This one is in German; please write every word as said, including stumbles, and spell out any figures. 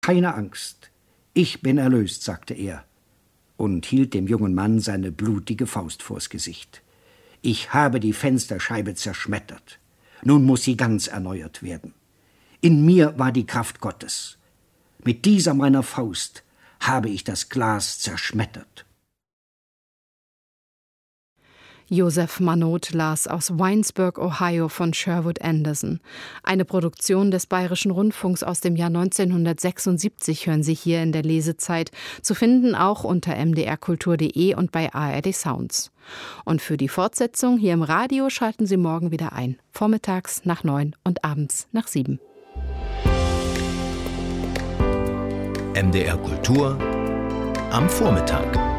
Keine Angst, ich bin erlöst, sagte er und hielt dem jungen Mann seine blutige Faust vors Gesicht. Ich habe die Fensterscheibe zerschmettert. Nun muss sie ganz erneuert werden. In mir war die Kraft Gottes. Mit dieser meiner Faust habe ich das Glas zerschmettert. Joseph Manaute las aus Winesburg, Ohio von Sherwood Anderson. Eine Produktion des Bayerischen Rundfunks aus dem Jahr neunzehnhundertsechsundsiebzig hören Sie hier in der Lesezeit, zu finden auch unter m d r kultur punkt d e und bei A R D Sounds. Und für die Fortsetzung hier im Radio schalten Sie morgen wieder ein, vormittags nach neun und abends nach sieben. M D R Kultur am Vormittag.